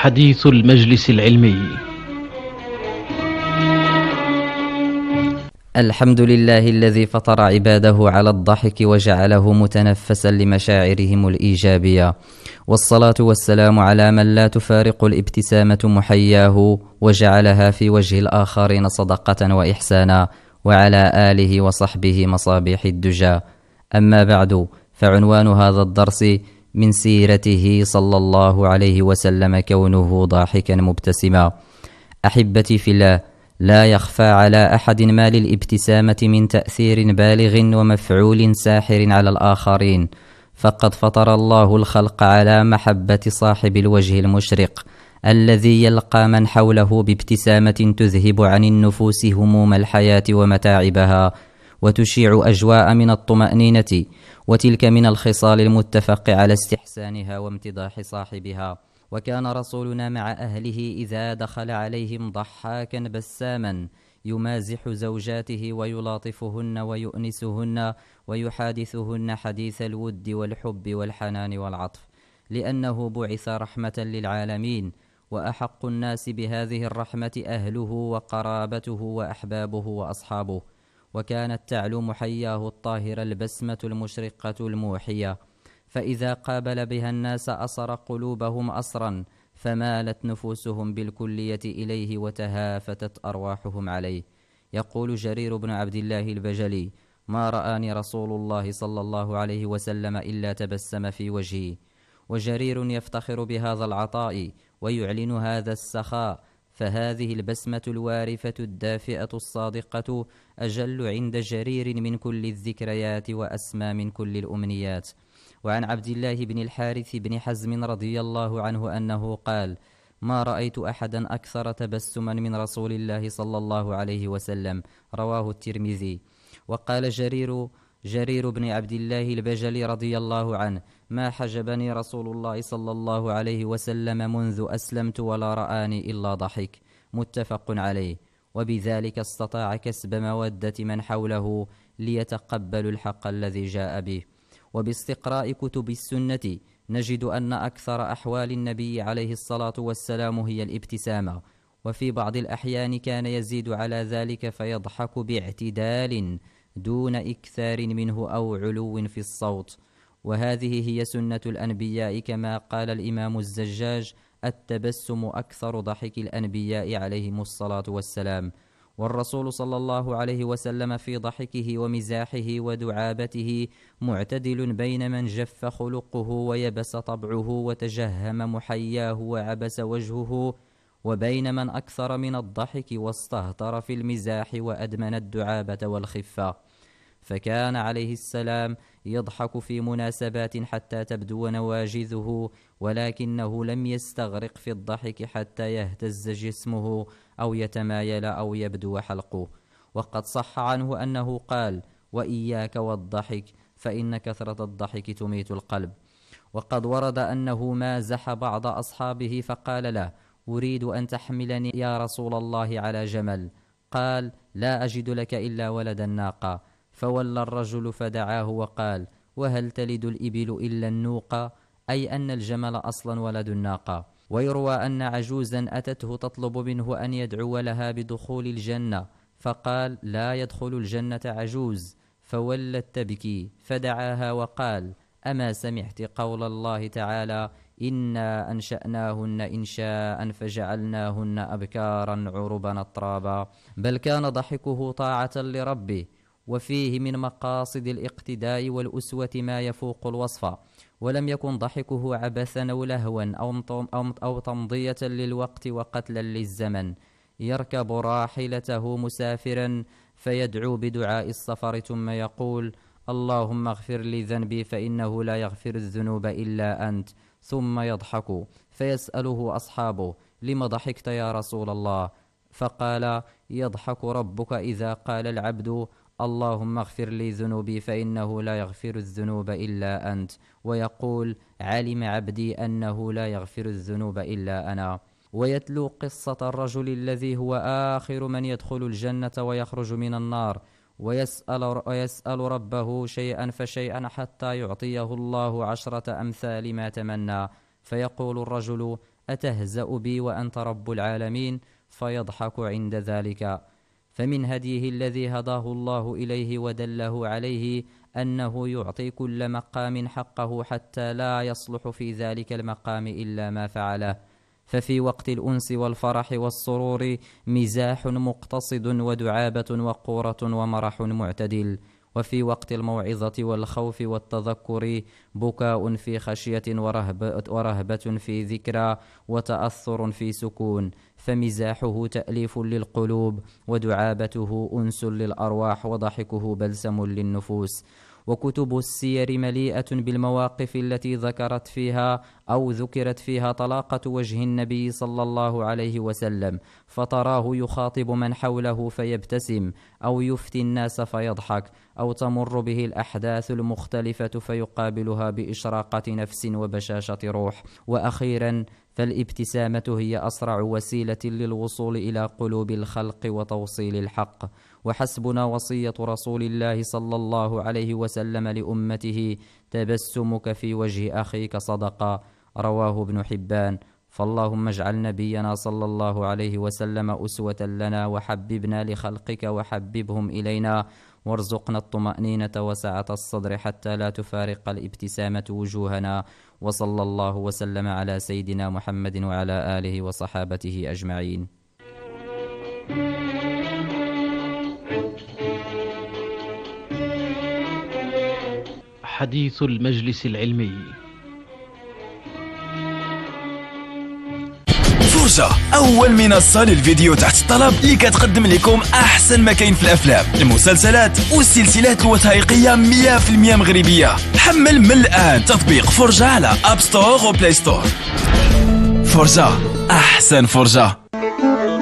حديث المجلس العلمي. الحمد لله الذي فطر عباده على الضحك وجعله متنفسا لمشاعرهم الإيجابية، والصلاة والسلام على من لا تفارق الابتسامة محياه وجعلها في وجه الآخرين صدقة وإحسانا، وعلى آله وصحبه مصابيح الدجى. أما بعد، فعنوان هذا الدرس من سيرته صلى الله عليه وسلم كونه ضاحكا مبتسما. أحبتي في الله، لا يخفى على أحد ما للابتسامة من تأثير بالغ ومفعول ساحر على الآخرين، فقد فطر الله الخلق على محبة صاحب الوجه المشرق الذي يلقى من حوله بابتسامة تذهب عن النفوس هموم الحياة ومتاعبها، وتشيع أجواء من الطمأنينة، وتلك من الخصال المتفق على استحسانها وامتداح صاحبها. وكان رسولنا مع أهله إذا دخل عليهم ضحاكا بساما يمازح زوجاته ويلاطفهن ويؤنسهن ويحادثهن حديث الود والحب والحنان والعطف، لأنه بعث رحمة للعالمين، وأحق الناس بهذه الرحمة أهله وقرابته وأحبابه وأصحابه. وكانت تعلو محياه الطاهرة البسمة المشرقة الموحية، فإذا قابل بها الناس أصر قلوبهم أصرا، فمالت نفوسهم بالكلية إليه وتهافتت أرواحهم عليه. يقول جرير بن عبد الله البجلي: ما رآني رسول الله صلى الله عليه وسلم إلا تبسم في وجهي. وجرير يفتخر بهذا العطاء ويعلن هذا السخاء، فهذه البسمة الوارفة الدافئة الصادقة أجل عند جرير من كل الذكريات وأسمى من كل الأمنيات. وعن عبد الله بن الحارث بن حزم رضي الله عنه أنه قال: ما رأيت أحدا أكثر تبسما من رسول الله صلى الله عليه وسلم. رواه الترمذي. وقال جرير بن عبد الله البجلي رضي الله عنه: ما حجبني رسول الله صلى الله عليه وسلم منذ أسلمت ولا رآني إلا ضحك. متفق عليه. وبذلك استطاع كسب مودة من حوله ليتقبلوا الحق الذي جاء به. وباستقراء كتب السنة نجد أن أكثر أحوال النبي عليه الصلاة والسلام هي الابتسامة، وفي بعض الأحيان كان يزيد على ذلك فيضحك باعتدال دون إكثار منه أو علو في الصوت. وهذه هي سنة الأنبياء، كما قال الإمام الزجاج: التبسم أكثر ضحك الأنبياء عليهم الصلاة والسلام. والرسول صلى الله عليه وسلم في ضحكه ومزاحه ودعابته معتدل بين من جف خلقه ويبس طبعه وتجهم محياه وعبس وجهه، وبين من أكثر من الضحك واستهتر في المزاح وأدمن الدعابة والخفة. فكان عليه السلام يضحك في مناسبات حتى تبدو نواجذه، ولكنه لم يستغرق في الضحك حتى يهتز جسمه أو يتمايل أو يبدو حلقه. وقد صح عنه أنه قال: وإياك والضحك فإن كثرة الضحك تميت القلب. وقد ورد أنه مازح بعض أصحابه فقال له: أريد أن تحملني يا رسول الله على جمل. قال: لا أجد لك إلا ولد الناقة. فولى الرجل فدعاه وقال: وهل تلد الإبل إلا النوقة؟ أي أن الجمل أصلا ولد الناقة. ويروى أن عجوزا أتته تطلب منه أن يدعو لها بدخول الجنة، فقال: لا يدخل الجنة عجوز. فولت تبكي فدعاها وقال: أما سمعت قول الله تعالى: إنا أنشأناهن إنشاء فجعلناهن أبكارا عربا أترابا. بل كان ضحكه طاعة لربه، وفيه من مقاصد الاقتداء والأسوة ما يفوق الوصف. ولم يكن ضحكه عبثا أو لهوا أو تمضية للوقت وقتلا للزمن. يركب راحلته مسافرا فيدعو بدعاء السفر ثم يقول: اللهم اغفر لي ذنبي فإنه لا يغفر الذنوب إلا أنت. ثم يضحك فيسأله أصحابه: لم ضحكت يا رسول الله؟ فقال: يضحك ربك إذا قال العبد: اللهم اغفر لي ذنوبي فإنه لا يغفر الذنوب إلا أنت، ويقول: علم عبدي أنه لا يغفر الذنوب إلا أنا. ويتلو قصة الرجل الذي هو آخر من يدخل الجنة ويخرج من النار، ويسأل ربه شيئا فشيئا حتى يعطيه الله 10 أمثال ما تمنى. فيقول الرجل: أتهزأ بي وأنت رب العالمين؟ فيضحك عند ذلك. فمن هديه الذي هداه الله إليه ودله عليه أنه يعطي كل مقام حقه حتى لا يصلح في ذلك المقام إلا ما فعله. ففي وقت الأنس والفرح والسرور مزاح مقتصد ودعابة وقورة ومرح معتدل، وفي وقت الموعظة والخوف والتذكر بكاء في خشية ورهبة في ذكرى وتأثر في سكون. فمزاحه تأليف للقلوب، ودعابته أنس للأرواح، وضحكه بلسم للنفوس. وكتب السير مليئة بالمواقف التي ذكرت فيها طلاقة وجه النبي صلى الله عليه وسلم، فتراه يخاطب من حوله فيبتسم، أو يفتي الناس فيضحك، أو تمر به الأحداث المختلفة فيقابلها بإشراقة نفس وبشاشة روح. وأخيرا فالابتسامة هي أسرع وسيلة للوصول إلى قلوب الخلق وتوصيل الحق. وحسبنا وصية رسول الله صلى الله عليه وسلم لأمته: تبسمك في وجه أخيك صدقة. رواه ابن حبان. فاللهم اجعل نبينا صلى الله عليه وسلم أسوة لنا، وحببنا لخلقك وحببهم إلينا، وارزقنا الطمأنينة وسعة الصدر حتى لا تفارق الابتسامة وجوهنا. وصلى الله وسلم على سيدنا محمد وعلى آله وصحابته أجمعين. حديث المجلس العلمي. فرجة، أول منصة للفيديو تحت الطلب اللي كتقدم لكم أحسن ما كاين في الأفلام، المسلسلات والسلسلات الوثائقية 100% مغربية. حمل من الآن تطبيق فرجة على أب ستور وبلاي ستور. فرجة، أحسن فرجة.